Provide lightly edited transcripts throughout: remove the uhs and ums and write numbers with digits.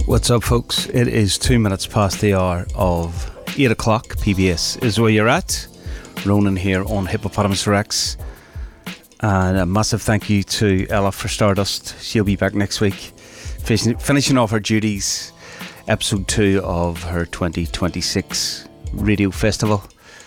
What's up, folks? It is 2 minutes past the hour of 8 o'clock. PBS is where you're at. Ronan here on Hippopotamus Rex. And a massive thank you to Ella for Stardust. She'll be back next week, finishing off her duties. Episode 2 of her 2026 radio festival.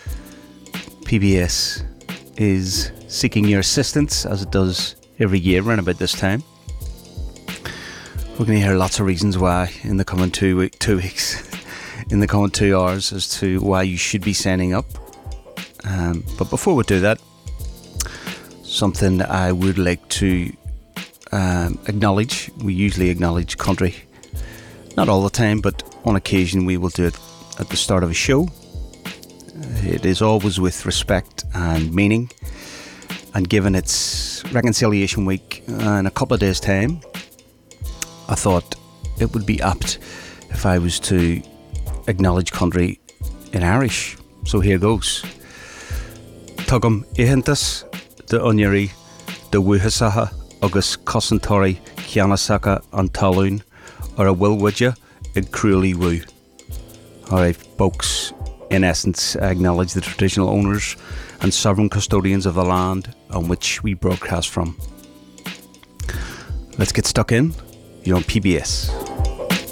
PBS is seeking your assistance, as it does every year around about this time. We're going to hear lots of reasons why in the coming 2 weeks, in the coming 2 hours, as to why you should be signing up. But before we do that, something I would like to acknowledge. We usually acknowledge country, not all the time, but on occasion we will do it at the start of a show. It is always with respect and meaning. And given it's Reconciliation Week in a couple of days' time, I thought it would be apt if I was to acknowledge country in Irish. So here goes. Tugam ihentas de onyari de wuhasaha agus cosantori kianasaka an talun or a wilwidja ig cruelly woo. Alright, folks, in essence, I acknowledge the traditional owners and sovereign custodians of the land on which we broadcast from. Let's get stuck in. You're on PBS.